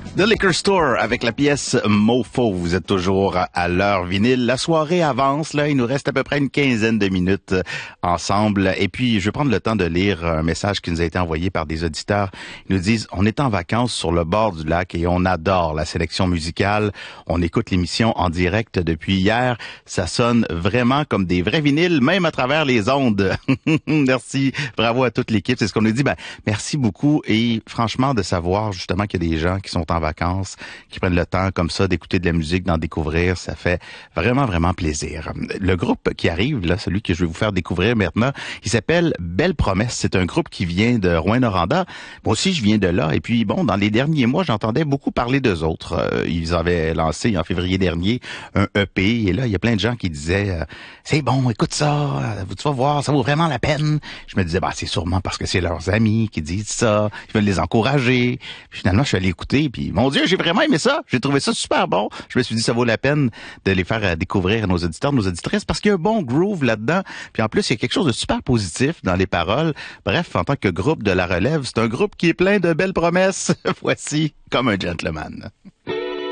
The Liquor Store avec la pièce Mofo. Vous êtes toujours à l'heure vinyle. La soirée avance, là. Il nous reste à peu près une quinzaine de minutes ensemble. Et puis, je vais prendre le temps de lire un message qui nous a été envoyé par des auditeurs. Ils nous disent, on est en vacances sur le bord du lac et on adore la sélection musicale. On écoute l'émission en direct depuis hier. Ça sonne vraiment comme des vrais vinyles, même à travers les ondes. Merci. Bravo à toute l'équipe. C'est ce qu'on nous dit. Merci beaucoup. Et franchement, de savoir justement qu'il y a des gens qui sont en vacances, qui prennent le temps comme ça d'écouter de la musique, d'en découvrir, ça fait vraiment, vraiment plaisir. Le groupe qui arrive, là, celui que je vais vous faire découvrir maintenant, il s'appelle Belle Promesse. C'est un groupe qui vient de Rouyn-Noranda. Moi aussi, je viens de là. Et puis, bon, dans les derniers mois, j'entendais beaucoup parler d'eux autres. Ils avaient lancé en février dernier un EP. Et là, il y a plein de gens qui disaient, c'est bon, écoute ça, tu vas voir, ça vaut vraiment la peine. Je me disais, c'est sûrement parce que c'est leurs amis qui disent ça. Ils veulent les encourager. Puis finalement, je suis allé écouter. Puis, mon Dieu, j'ai vraiment aimé ça. J'ai trouvé ça super bon. Je me suis dit, ça vaut la peine de les faire découvrir à nos auditeurs, nos auditrices, parce qu'il y a un bon groove là-dedans. Puis en plus, il y a quelque chose de super positif dans les paroles. Bref, en tant que groupe de la relève, c'est un groupe qui est plein de belles promesses. Voici Comme un gentleman.